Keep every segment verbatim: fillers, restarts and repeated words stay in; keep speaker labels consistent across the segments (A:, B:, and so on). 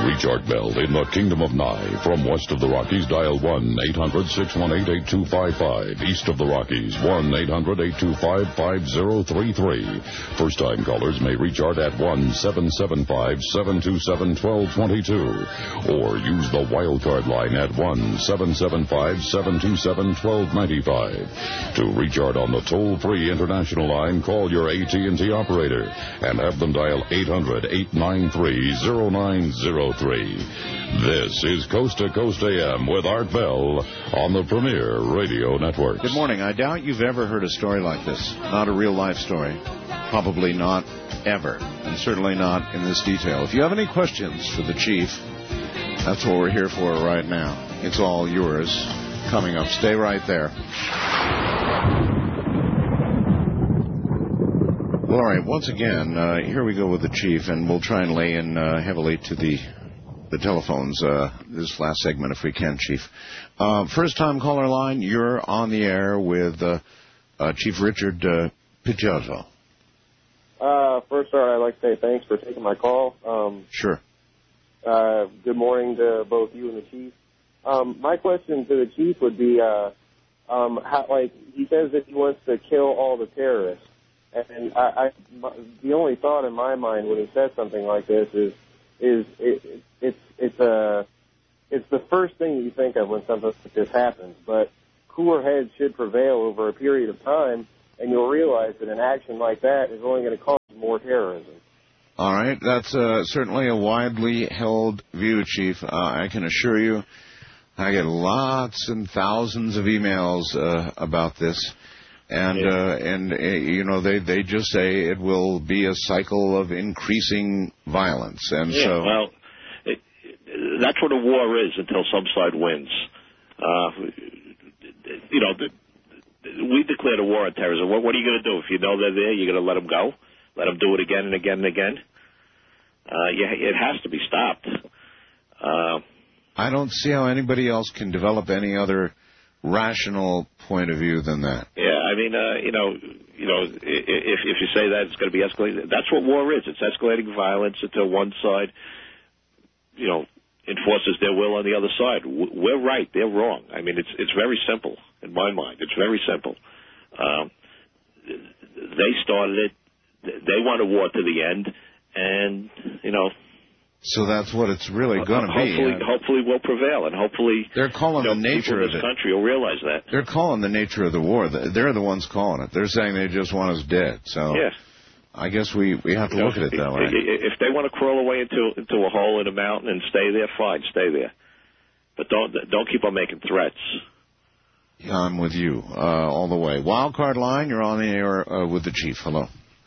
A: Reach Art Bell in the Kingdom of Nye. From west of the Rockies, dial one eight hundred six one eight eight two five five. East of the Rockies, one eight hundred eight two five five zero three three. First-time callers may reach Art at one seven seven five seven two seven one two two two. Or use the wildcard line at one seven seven five seven two seven one two nine five. To reach Art on the toll-free international line, call your A T and T operator and have them dial eight hundred eight nine three zero nine zero three. This is Coast to Coast A M with Art Bell on the Premier Radio Network.
B: Good morning. I doubt you've ever heard a story like this. Not a real-life story. Probably not ever. And certainly not in this detail. If you have any questions for the chief, that's what we're here for right now. It's all yours. Coming up. Stay right there. Well, all right. Once again, uh, here we go with the chief, and we'll try and lay in uh, heavily to the the telephones uh, this last segment if we can, Chief. Uh, first-time caller line, you're on the air with uh, uh, Chief Richard uh, Picciotto.
C: Uh, first, sir, I'd like to say thanks for taking my call. Um,
B: sure.
C: Uh, good morning to both you and the chief. Um, my question to the chief would be, uh, um, how, like, he says that he wants to kill all the terrorists. And I, I, the only thought in my mind when he says something like this is, is it, it's it's a it's the first thing you think of when something like this happens. But cooler heads should prevail over a period of time, and you'll realize that an action like that is only going to cause more terrorism.
B: All right, that's uh, certainly a widely held view, Chief. Uh, I can assure you, I get lots and thousands of emails uh, about this. And,
D: yeah.
B: uh, and uh, you know, they, they just say it will be a cycle of increasing violence. And
D: yeah,
B: so,
D: well, it, that's what a war is until some side wins. Uh, you know, the, we declared a war on terrorism. What, what are you going to do? If you know they're there, you're going to let them go? Let them do it again and again and again? Uh, yeah, it has to be stopped. Uh,
B: I don't see how anybody else can develop any other rational point of view than that.
D: Yeah, I mean, uh, you know, you know, if if you say that it's going to be escalating, that's what war is. It's escalating violence until one side, you know, enforces their will on the other side. We're right, they're wrong. I mean, it's it's very simple in my mind. It's very simple. Um, they started it. They want a war to the end, and you know.
B: So that's what it's really going to be.
D: Hopefully, hopefully we'll prevail, and hopefully
B: they're calling
D: you know,
B: the nature
D: people in
B: of
D: this
B: it.
D: country will realize that.
B: They're calling the nature of the war. They're the ones calling it. They're saying they just want us dead. So
D: yeah.
B: I guess we, we have to
D: you
B: look
D: know,
B: at it that way.
D: If they want to crawl away into into a hole in a mountain and stay there, fine, stay there. But don't don't keep on making threats.
B: Yeah, I'm with you uh, all the way. Wildcard line, you're on the air uh, with the chief. Hello.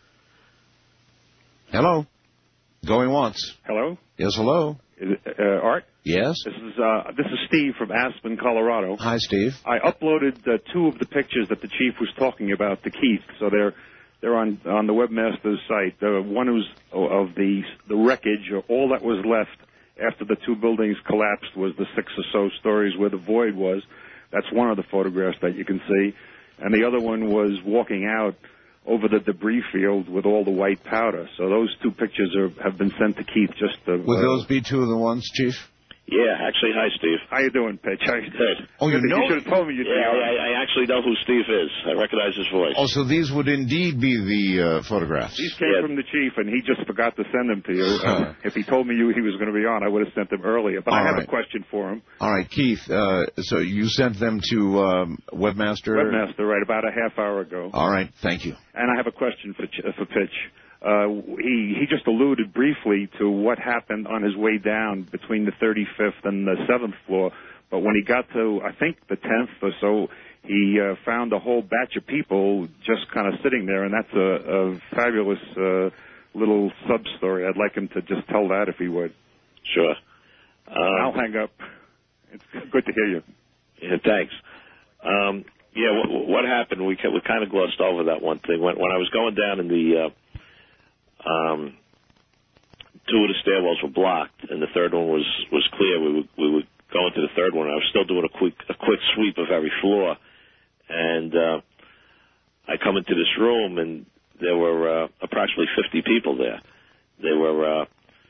B: Hello. Going once.
E: Hello?
B: Yes, hello.
E: Is it, uh, Art?
B: Yes.
E: This is uh, this is Steve from Aspen, Colorado.
B: Hi, Steve.
E: I uploaded uh, two of the pictures that the chief was talking about to Keith, so they're they're on on the webmaster's site. The one who's of the the wreckage, all that was left after the two buildings collapsed was the six or so stories where the void was. That's one of the photographs that you can see, and the other one was walking out over the debris field with all the white powder. So those two pictures are, have been sent to Keith. Just to,
B: Would
E: uh,
B: those be two of the ones, Chief?
D: Yeah, actually, hi, Steve.
E: How you doing, Pitch? How you
D: Good.
B: Oh, you know?
E: You should have told me you'd
D: yeah,
E: be on.
D: I, I actually know who Steve is. I recognize his voice.
B: Oh, so these would indeed be the uh, photographs.
E: These came
D: Yeah.
E: from the chief, and he just forgot to send them to you. Uh, if he told me you he was going to be on, I would have sent them earlier. But
B: All
E: I have
B: right.
E: a question for him.
B: All right, Keith, uh, so you sent them to um, Webmaster?
E: Webmaster, right, about a half hour ago.
B: All right, thank you.
E: And I have a question for, Ch- for Pitch. Uh, he, he just alluded briefly to what happened on his way down between the thirty-fifth and the seventh floor. But when he got to, I think, the tenth or so, he uh, found a whole batch of people just kind of sitting there, and that's a, a fabulous uh, little sub-story. I'd like him to just tell that if he would.
D: Sure. Um,
E: I'll hang up. It's good to hear you.
D: Yeah, thanks. Um, yeah, what, what happened, we, we kind of glossed over that one thing. When, when I was going down in the... Uh, Um, two of the stairwells were blocked, and the third one was, was clear. We would, we would go into the third one. I was still doing a quick a quick sweep of every floor, and uh, I come into this room, and there were uh, approximately fifty people there. They were uh,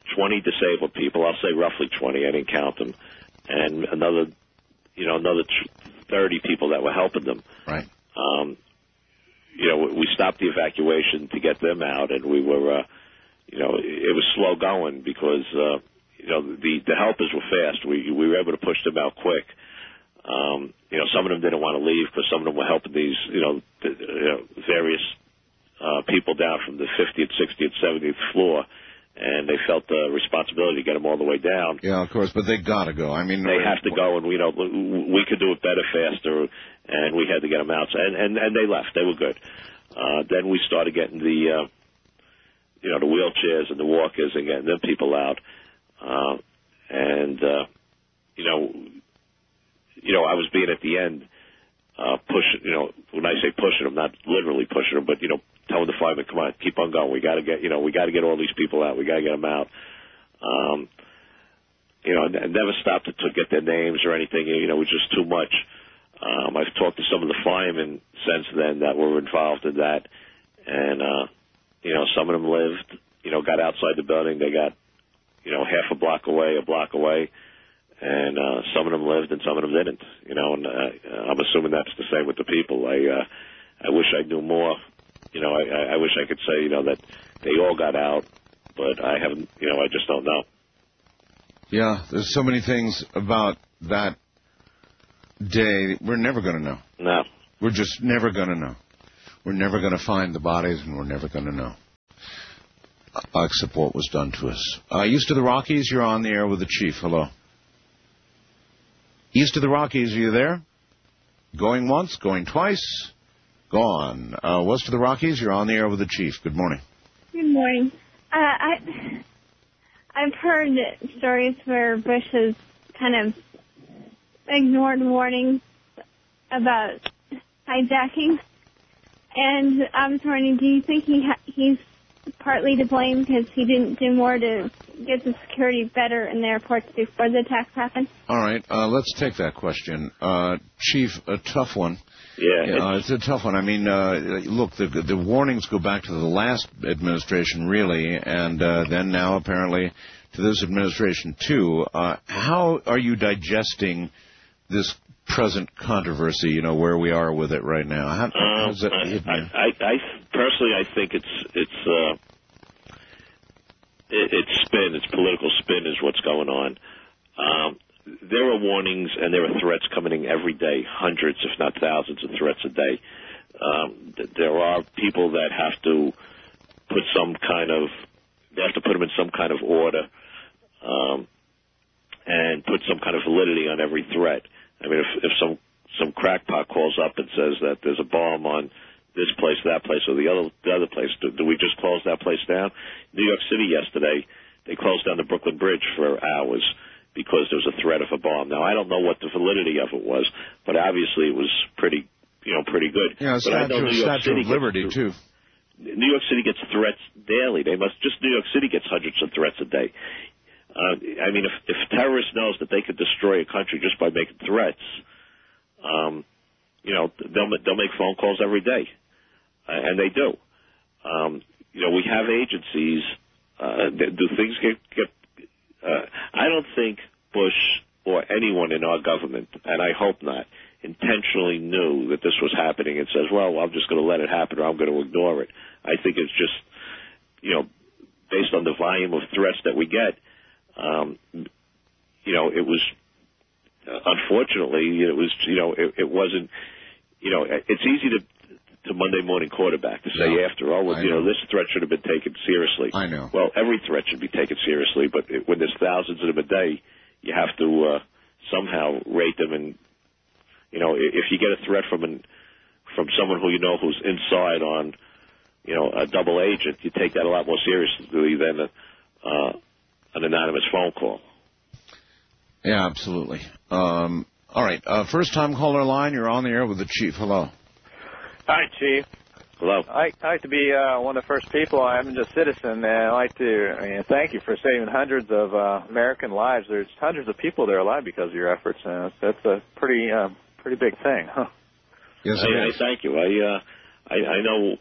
D: twenty disabled people. I'll say roughly twenty. I didn't count them, and another, you know, another thirty people that were helping them.
B: Right.
D: Um, you know, we stopped the evacuation to get them out, and we were, uh, you know, it was slow going because, uh, you know, the the helpers were fast. We we were able to push them out quick. Um, you know, some of them didn't want to leave because some of them were helping these, you know, the, you know various uh, people down from the fiftieth, sixtieth, seventieth floor, and they felt the responsibility to get them all the way down.
B: Yeah, of course, but they got to go. I mean,
D: they have to go, and you know, we could do it better, faster, and we had to get them out. And and, and they left. They were good. Uh, then we started getting the, uh, you know, the wheelchairs and the walkers and getting them people out. Uh, and uh, you know. You know, I was being at the end, uh, pushing, you know, when I say pushing them, not literally pushing them, but, you know, telling the firemen, come on, keep on going. We got to get, you know, we got to get all these people out. We got to get them out. Um, you know, I never stopped to, to get their names or anything. You know, it was just too much. Um, I've talked to some of the firemen since then that were involved in that. And, uh, you know, some of them lived, you know, got outside the building. They got, you know, half a block away, a block away. And uh, some of them lived and some of them didn't, you know, and uh, I'm assuming that's the same with the people. I uh, I wish I knew more. You know, I, I wish I could say, you know, that they all got out, but I haven't, you know, I just don't know.
B: Yeah, there's so many things about that day we're never going to know.
D: No.
B: We're just never going to know. We're never going to find the bodies, and we're never going to know. Uh, except what was done to us. Uh, east of the Rockies, you're on the air with the Chief. Hello. East of the Rockies, are you there? Going once, going twice, gone. Uh, west of the Rockies, you're on the air with the Chief. Good morning.
F: Good morning. Uh, I, I've heard stories where Bush has kind of ignored warnings about hijacking. And I was wondering, do you think he ha- he's partly to blame because he didn't do more to get the security better in the airports before the attacks happened?
B: All right, uh, let's take that question. Uh, Chief, a tough one.
D: Yeah.
B: Uh, it's a tough one. I mean, uh, look, the, the warnings go back to the last administration, really, and uh, then now apparently to this administration, too. Uh, how are you digesting this present controversy, you know, where we are with it right now? How,
D: um,
B: how's that
D: I,
B: hit you?
D: I, I, I personally, I think it's it's uh, it, it's spin, it's political spin, is what's going on. Um, there are warnings and there are threats coming in every day, hundreds, if not thousands, of threats a day. Um, th- there are people that have to put some kind of, they have to put them in some kind of order, um, and put some kind of validity on every threat. I mean, if, if some some crackpot calls up and says that there's a bomb on this place, that place, or the other the other place, do, do we just close that place down? New York City yesterday, they closed down the Brooklyn Bridge for hours because there was a threat of a bomb. Now, I don't know what the validity of it was, but obviously it was pretty, you know, pretty good.
B: Yeah,
D: but I know New York
B: Statue
D: City
B: of Liberty,
D: gets,
B: too.
D: New York City gets threats daily. They must just New York City gets hundreds of threats a day. Uh, I mean, if, if terrorists knows that they could destroy a country just by making threats, um, you know, they'll they'll make phone calls every day, uh, and they do. Um, you know, we have agencies. Uh, do things get get? Uh, I don't think Bush or anyone in our government, and I hope not, intentionally knew that this was happening and says, "Well, I'm just going to let it happen, or I'm going to ignore it." I think it's just, you know, based on the volume of threats that we get. Um, you know, it was, uh, unfortunately, it was, you know, it, it wasn't, you know, it's easy to, to Monday morning quarterback to say
B: no,
D: after, oh, well,
B: I
D: you know,
B: know,
D: this threat should have been taken seriously.
B: I know.
D: Well, every threat should be taken seriously, but it, when there's thousands of them a day, you have to, uh, somehow rate them. And, you know, if you get a threat from an, from someone who you know who's inside on, you know, a double agent, you take that a lot more seriously than a, uh, an anonymous phone call.
B: Yeah, absolutely. Um, all right. Uh, first-time caller line, you're on the air with the Chief. Hello.
G: Hi, Chief.
D: Hello.
G: I, I like to be uh, one of the first people. I'm just a citizen, and I like to I mean, thank you for saving hundreds of uh, American lives. There's hundreds of people that are alive because of your efforts, and that's a pretty uh, pretty big thing, huh?
B: Yes,
D: I, I thank you. I, uh, I I know,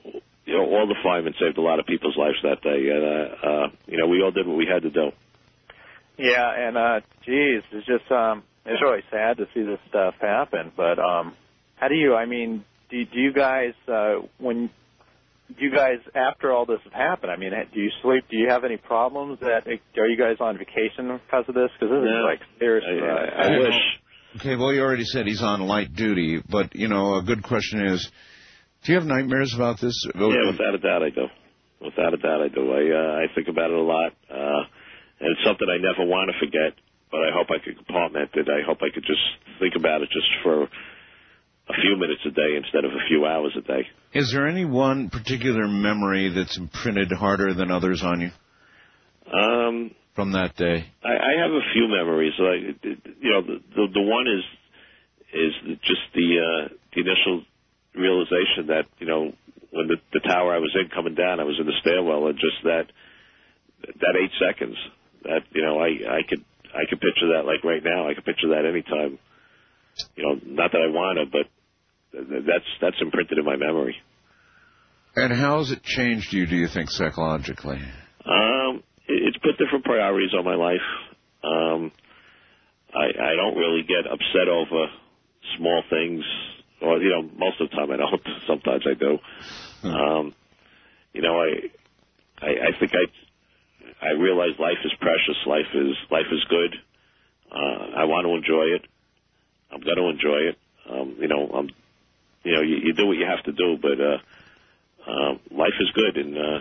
D: you know, all the firemen saved a lot of people's lives that day, and uh, uh, you know, we all did what we had to do.
G: Yeah, and uh, geez, it's just um, it's really sad to see this stuff happen. But um, how do you? I mean, do, do you guys uh, when do you guys after all this has happened? I mean, do you sleep? Do you have any problems? That are you guys on vacation because of this? Because this
D: no,
G: is like serious.
D: I,
G: uh,
D: I, I wish.
B: Okay, well, you already said he's on light duty, but you know, a good question is, do you have nightmares about this?
D: Yeah, without a doubt, I do. Without a doubt, I do. I uh, I think about it a lot. Uh, And it's something I never want to forget, but I hope I could compartment it. I hope I could just think about it just for a few minutes a day instead of a few hours a day.
B: Is there any one particular memory that's imprinted harder than others on you?
D: Um,
B: from that day?
D: I, I have a few memories. Like, you know, the, the the one is is just the uh, the initial realization that, you know, when the, the tower I was in coming down, I was in the stairwell, and just that that eight seconds. That, you know, I, I could I could picture that like right now. I could picture that anytime. You know, not that I want to, but that's that's imprinted in my memory.
B: And how has it changed you, do you think, psychologically?
D: Um, it, it's put different priorities on my life. Um, I, I don't really get upset over small things, or, you know, most of the time I don't. Sometimes I do. Hmm. Um, you know, I, I I think I. I realize life is precious. Life is life is good. Uh, I want to enjoy it. I'm going to enjoy it. Um, you know, um, you know, you, you do what you have to do, but uh, uh, life is good. And uh,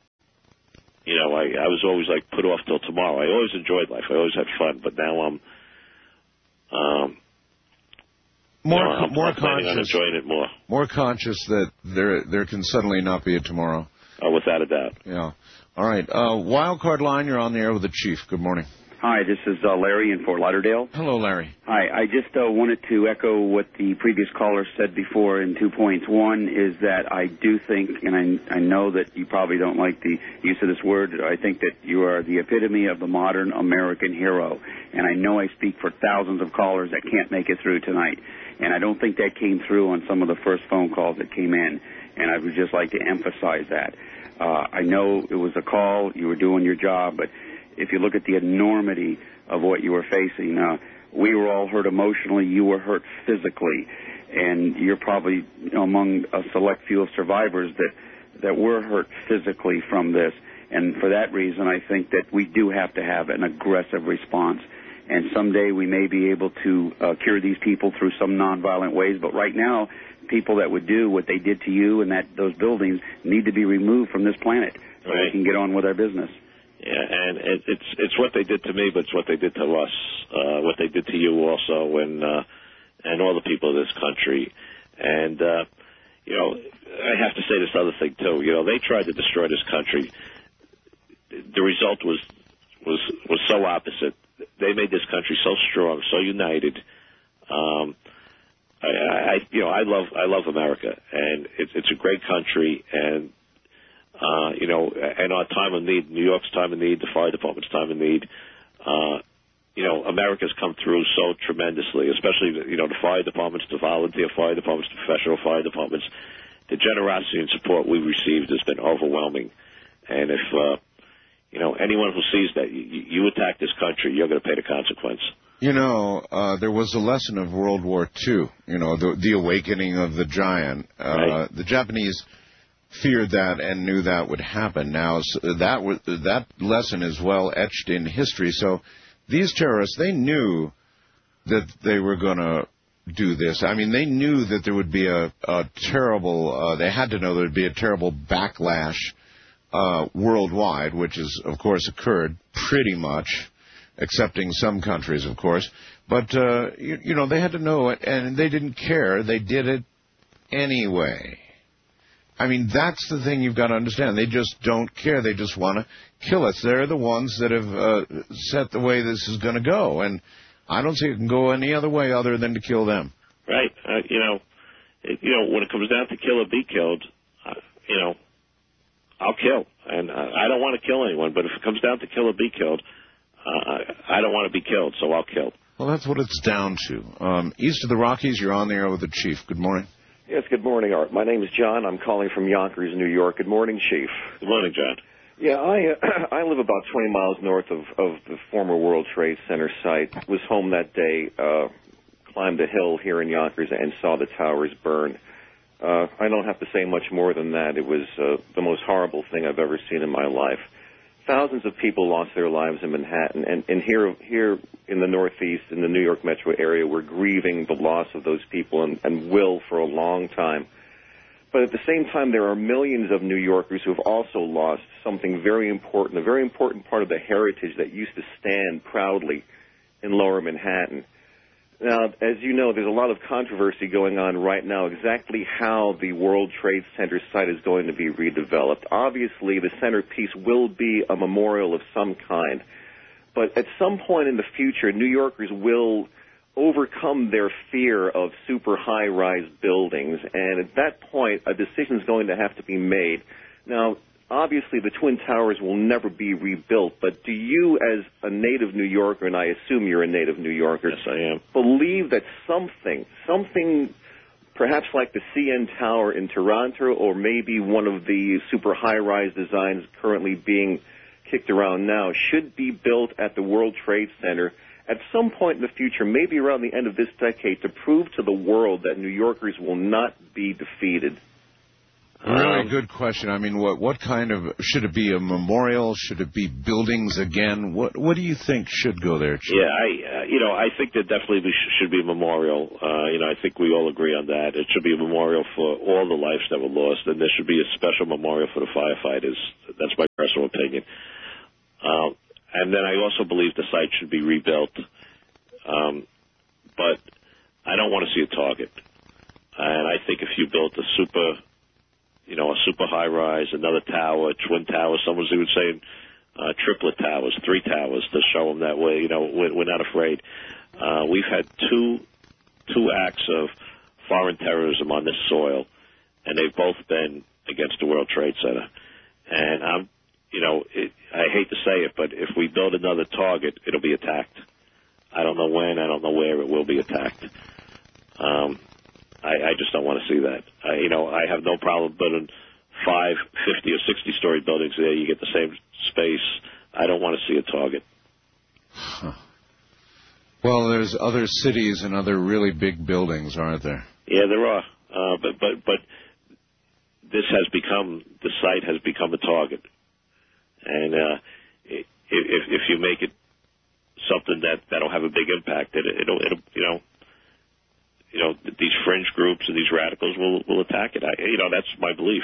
D: you know, I, I was always like put off till tomorrow. I always enjoyed life. I always had fun, but now I'm um,
B: more
D: you know, I'm,
B: more
D: I'm planning
B: conscious,
D: on enjoying it more.
B: More conscious that there there can suddenly not be a tomorrow.
D: Oh, without a doubt.
B: Yeah. All right. Uh, Wildcard line, you're on the air with the Chief. Good morning.
H: Hi, this is uh, Larry in Fort Lauderdale.
B: Hello, Larry.
H: Hi. I just uh, wanted to echo what the previous caller said before in two points. One is that I do think, and I, I know that you probably don't like the use of this word, I think that you are the epitome of the modern American hero. And I know I speak for thousands of callers that can't make it through tonight. And I don't think that came through on some of the first phone calls that came in. And I would just like to emphasize that. Uh, I know it was a call, you were doing your job, but if you look at the enormity of what you were facing, uh, we were all hurt emotionally, you were hurt physically, and you're probably, you know, among a select few of survivors that, that were hurt physically from this. And for that reason, I think that we do have to have an aggressive response. And someday we may be able to uh, cure these people through some nonviolent ways, but right now, people that would do what they did to you and that those buildings need to be removed from this planet so
D: right.
H: we can get on with our business.
D: Yeah, and it, it's it's what they did to me, but it's what they did to us, uh, what they did to you also, and uh, and all the people of this country. And uh, you know, I have to say this other thing too. You know, they tried to destroy this country. The result was was was so opposite. They made this country so strong, so united. Um, I, I, you know, I love, I love America, and it's, it's a great country, and, uh, you know, and our time of need, New York's time of need, the fire department's time of need, uh, you know, America's come through so tremendously, especially, you know, the fire departments, the volunteer fire departments, the professional fire departments. The generosity and support we received has been overwhelming, and if, uh, you know, anyone who sees that, you, you attack this country, you're going to pay the consequence.
B: You know, uh, there was a lesson of World War Two, you know, the, the awakening of the giant. Uh, right. The Japanese feared that and knew that would happen. Now, so that, was, that lesson is well etched in history. So these terrorists, they knew that they were going to do this. I mean, they knew that there would be a, a terrible, uh, they had to know there would be a terrible backlash uh, worldwide, which has, of course, occurred pretty much. Excepting some countries, of course. But, uh, you, you know, they had to know it, and they didn't care. They did it anyway. I mean, that's the thing you've got to understand. They just don't care. They just want to kill us. They're the ones that have uh, set the way this is going to go. And I don't see it can go any other way other than to kill them.
D: Right. Uh, you know, it, you know, when it comes down to kill or be killed, uh, you know, I'll kill. And uh, I don't want to kill anyone, but if it comes down to kill or be killed, Uh, I don't want to be killed, so I'll kill.
B: Well, that's what it's down to. Um, east of the Rockies, you're on the air with the Chief. Good morning.
I: Yes, good morning, Art. My name is John. I'm calling from Yonkers, New York. Good morning, Chief.
D: Good morning, John.
I: Yeah, I uh, I live about twenty miles north of, of the former World Trade Center site. Was home that day, uh, climbed a hill here in Yonkers and saw the towers burn. Uh, I don't have to say much more than that. It was uh, the most horrible thing I've ever seen in my life. Thousands of people lost their lives in Manhattan, and, and here here in the Northeast, in the New York metro area, we're grieving the loss of those people and, and will for a long time. But at the same time, there are millions of New Yorkers who have also lost something very important, a very important part of the heritage that used to stand proudly in Lower Manhattan. Now, as you know, there's a lot of controversy going on right now exactly how the World Trade Center site is going to be redeveloped. Obviously, the centerpiece will be a memorial of some kind. But at some point in the future, New Yorkers will overcome their fear of super high-rise buildings, and at that point, a decision is going to have to be made. Now, obviously, the Twin Towers will never be rebuilt, but do you, as a native New Yorker, and I assume you're a native New Yorker,
D: yes, I am,
I: believe that something, something perhaps like the C N Tower in Toronto, or maybe one of the super high-rise designs currently being kicked around now, should be built at the World Trade Center at some point in the future, maybe around the end of this decade, to prove to the world that New Yorkers will not be defeated?
B: Really um, good question. I mean, what what kind of, should it be a memorial? Should it be buildings again? What what do you think should go there, Chief?
D: Yeah, I uh, you know I think that definitely we sh- should be a memorial. Uh, you know, I think we all agree on that. It should be a memorial for all the lives that were lost, and there should be a special memorial for the firefighters. That's my personal opinion. Um, and then I also believe the site should be rebuilt. Um, but I don't want to see a target. And I think if you built a super, you know, a super high-rise, another tower, twin towers, someone would say uh, triplet towers, three towers, to show them that way, you know, we're, we're not afraid. Uh, we've had two two acts of foreign terrorism on this soil, and they've both been against the World Trade Center. And I'm, you know, it, I hate to say it, but if we build another target, it'll be attacked. I don't know when, I don't know where it will be attacked. Um, I, I just don't want to see that. I, you know, I have no problem building five, fifty, or sixty-story buildings there. You get the same space. I don't want to see a target.
B: Huh. Well, there's other cities and other really big buildings, aren't there?
D: Yeah, there are. Uh, but but but this has become, the site has become a target. And uh, if, if you make it something that that'll have a big impact, it, it'll, it'll, you know, you know, these fringe groups and these radicals will will attack it. I, you know, that's my belief.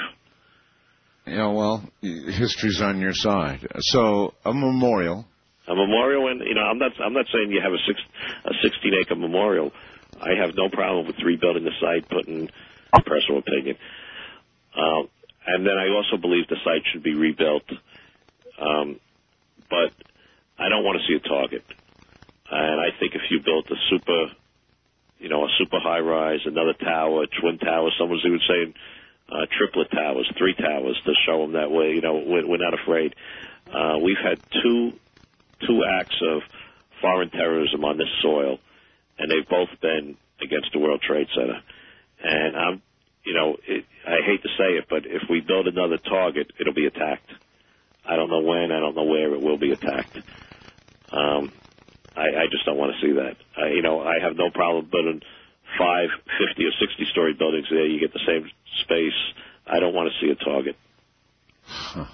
B: Yeah, well, history's on your side. So a memorial.
D: A memorial, and you know, I'm not I'm not saying you have a six a sixteen acre memorial. I have no problem with rebuilding the site, putting my personal opinion. Um, and then I also believe the site should be rebuilt. Um, but I don't want to see a target. And I think if you built a super, you know, a super high-rise, another tower, twin towers, someone would say uh, triplet towers, three towers, to show them that way, you know, we're, we're not afraid. Uh, we've had two two acts of foreign terrorism on this soil, and they've both been against the World Trade Center. And I'm, you know, it, I hate to say it, but if we build another target, it'll be attacked. I don't know when, I don't know where it will be attacked. Um, I, I just don't want to see that. I, you know, I have no problem building five, fifty, or sixty-story buildings there. You get the same space. I don't want to see a target.
B: Huh.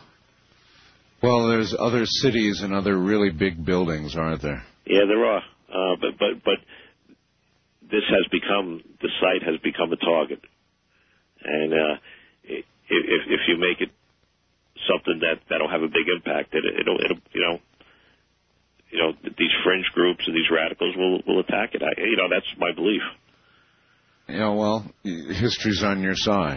B: Well, there's other cities and other really big buildings, aren't there?
D: Yeah, there are. Uh, but but but this has become, the site has become a target. And uh, if if you make it something that that'll have a big impact, it, it'll it'll you know. You know, these fringe groups and these radicals will will attack it. I, you know, that's my belief.
B: Yeah, well, history's on your side.